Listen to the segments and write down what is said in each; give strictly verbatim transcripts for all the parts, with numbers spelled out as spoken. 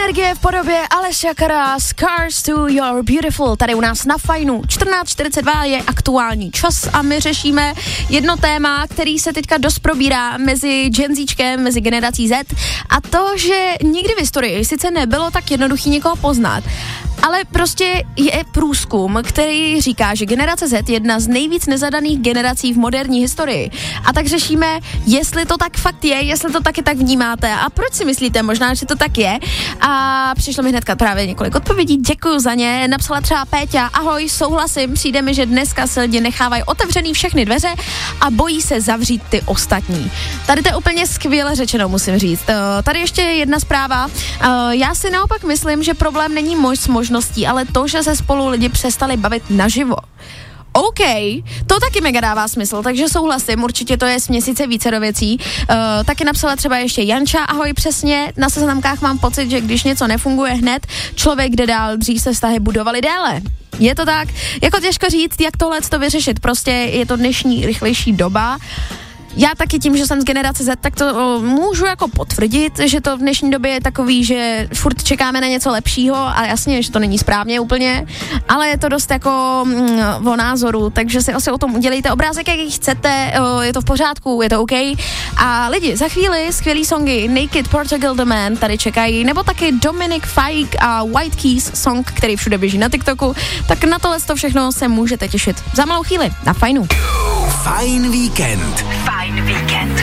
Energie v podobě Alessia Cara, Scars to Your Beautiful, tady u nás na Fajnu. čtrnáct čtyřicet dva je aktuální čas a my řešíme jedno téma, který se teďka dost probírá mezi Genzíčkem, mezi generací Z, a to, že nikdy v historii sice nebylo tak jednoduchý někoho poznat, ale prostě je průzkum, který říká, že generace Z je jedna z nejvíc nezadaných generací v moderní historii. A tak řešíme, jestli to tak fakt je, jestli to taky tak vnímáte a proč si myslíte, možná, že to tak je. A přišlo mi hnedka právě několik odpovědí, děkuju za ně. Napsala třeba Péťa, ahoj, souhlasím, přijde mi, že dneska se lidi nechávají otevřený všechny dveře a bojí se zavřít ty ostatní. Tady to je úplně skvěle řečeno, musím říct. Tady ještě jedna zpráva. Já si naopak myslím, že problém není moc možností, ale to, že se spolu lidi přestali bavit naživo. OK, to taky mega dává smysl, takže souhlasím, určitě to je směsice více do věcí. Uh, taky napsala třeba ještě Janča, ahoj, přesně, na seznamkách mám pocit, že když něco nefunguje hned, člověk jde dál, dřív se vztahy budovaly déle. Je to tak, jako těžko říct, jak tohle to vyřešit, prostě je to dnešní rychlejší doba. Já taky tím, že jsem z generace Z, tak to o, můžu jako potvrdit, že to v dnešní době je takový, že furt čekáme na něco lepšího a jasně, že to není správně úplně, ale je to dost jako mm, o názoru, takže si asi o tom udělejte obrázek, jaký chcete, o, je to v pořádku, je to OK. A lidi, za chvíli skvělý songy Naked Portugal The Man tady čekají, nebo taky Dominic Fike a White Keys song, který všude běží na TikToku, tak na tohle to všechno se můžete těšit za malou chvíli na Fajnu. Fajn víkend. Fajn víkend.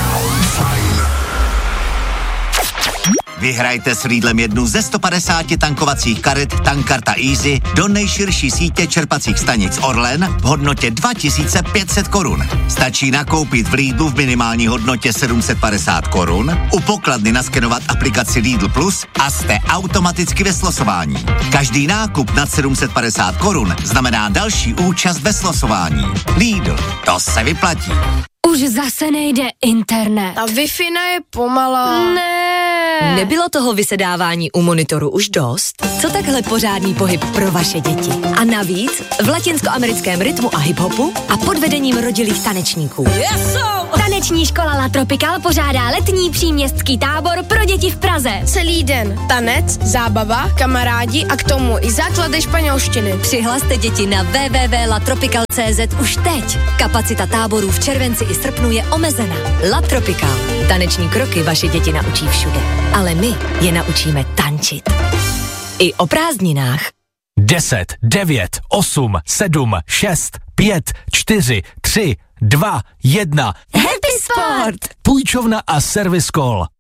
Vyhrajte s Lidlem jednu ze sto padesáti tankovacích karet Tankkarta Easy do nejširší sítě čerpacích stanic Orlen v hodnotě dva tisíce pět set korun. Stačí nakoupit v Lidlu v minimální hodnotě sedm set padesát korun, u pokladny naskenovat aplikaci Lidl Plus a jste automaticky ve slosování. Každý nákup nad sedm set padesát korun znamená další účast ve slosování. Lidl, to se vyplatí. Už zase nejde internet. Ta Wi-Fi je pomalá. Ne. Nebylo toho vysedávání u monitoru už dost? Co takhle pořádný pohyb pro vaše děti? A navíc v latinskoamerickém rytmu a hiphopu a pod vedením rodilých tanečníků. Yeso! Taneční škola La Tropical pořádá letní příměstský tábor pro děti v Praze. Celý den tanec, zábava, kamarádi a k tomu i základy španělštiny. Přihlaste děti na w w w tečka la tropical tečka c z už teď. Kapacita táborů v červenci i srpnu je omezena. La Tropical. Taneční kroky vaše děti naučí všude. Ale my je naučíme tančit. I o prázdninách. deset, devět, osm, sedm, šest, pět, čtyři, tři, dva, jedna. Happy Sport! Půjčovna a Service Call.